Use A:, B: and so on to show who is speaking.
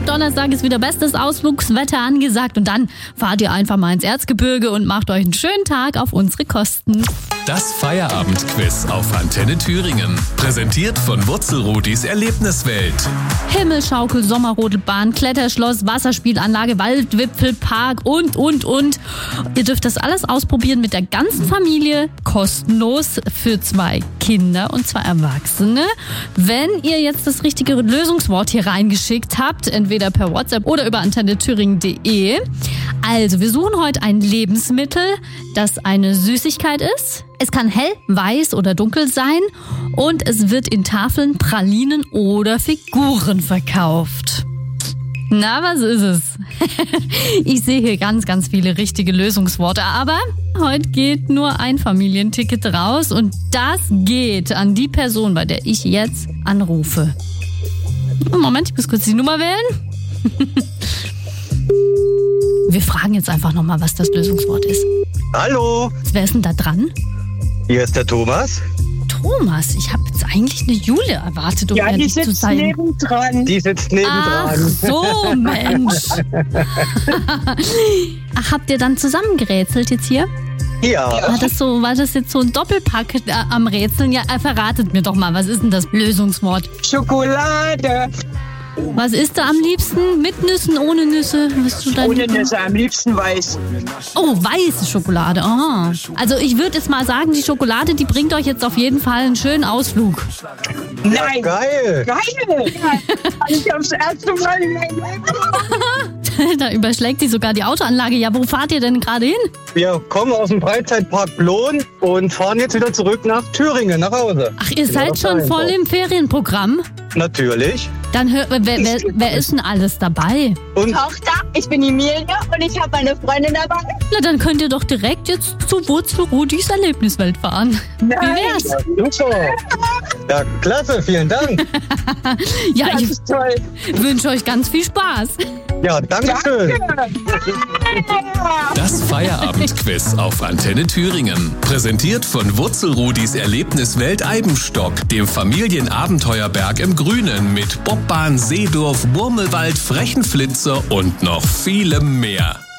A: Ab Donnerstag ist wieder bestes Ausflugswetter angesagt und dann fahrt ihr einfach mal ins Erzgebirge und macht euch einen schönen Tag auf unsere Kosten.
B: Das Feierabendquiz auf Antenne Thüringen. Präsentiert von Wurzelrudis Erlebniswelt.
A: Himmelschaukel, Sommerrodelbahn, Kletterschloss, Wasserspielanlage, Waldwipfelpark und. Ihr dürft das alles ausprobieren mit der ganzen Familie, kostenlos für 2 Kinder und 2 Erwachsene. Wenn ihr jetzt das richtige Lösungswort hier reingeschickt habt, entweder per WhatsApp oder über antennethüringen.de. Also, wir suchen heute ein Lebensmittel, das eine Süßigkeit ist. Es kann hell, weiß oder dunkel sein und es wird in Tafeln, Pralinen oder Figuren verkauft. Na, was ist es? Ich sehe hier ganz, ganz viele richtige Lösungsworte, aber heute geht nur ein Familienticket raus und das geht an die Person, bei der ich jetzt anrufe. Moment, ich muss kurz die Nummer wählen. Wir fragen jetzt einfach nochmal, was das Lösungswort ist.
C: Hallo,
A: Wer ist denn da dran?
C: hier ist der Thomas.
A: Thomas, ich habe jetzt eigentlich eine Jule erwartet, um
D: Ja, die
A: ehrlich zu
D: sitzt
A: sein.
D: nebendran.
C: Die sitzt
A: Ach
C: nebendran.
A: so, Mensch. Ach, habt ihr dann zusammengerätselt jetzt hier?
C: Ja,
A: War das jetzt so ein Doppelpack am Rätseln? Ja, verratet mir doch mal, was ist denn das Lösungswort?
D: Schokolade.
A: Was isst du am liebsten? Mit Nüssen, ohne Nüsse?
D: Ohne Nüsse, am liebsten weiß.
A: Oh, weiße Schokolade. Oh. Also ich würde jetzt mal sagen, die Schokolade, die bringt euch jetzt auf jeden Fall einen schönen Ausflug.
D: Nein.
C: geil.
D: Geil. Ich hab's erste Mal in meinem Leben.
A: Da überschlägt sich sogar die Autoanlage. Ja, wo fahrt ihr denn gerade hin?
C: Wir kommen aus dem Freizeitpark Blon und fahren jetzt wieder zurück nach Thüringen, nach Hause.
A: Ach, ihr seid schon voll im Ferienprogramm?
C: Natürlich.
A: Dann wer ist denn alles dabei?
C: Und
E: Tochter, ich bin Emilia und ich habe meine Freundin dabei.
A: Na, dann könnt ihr doch direkt jetzt zu Wurzelrudis Erlebniswelt fahren. Wie wär's?
C: super. Ja, klasse, vielen Dank.
A: Ja,
D: Das
A: ich
D: ist toll.
A: wünsche euch ganz viel Spaß.
C: Ja, danke schön.
B: Das Feierabendquiz auf Antenne Thüringen. Präsentiert von Wurzelrudis Erlebniswelt Eibenstock, dem Familienabenteuerberg im Grünen mit Bobbahn, Seedorf, Murmelwald, Frechenflitzer und noch vielem mehr.